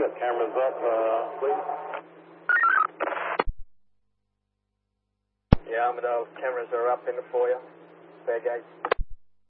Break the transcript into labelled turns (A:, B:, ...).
A: cameras up, please.
B: Yeah, Armadale, cameras are up in the foyer. Fair gate.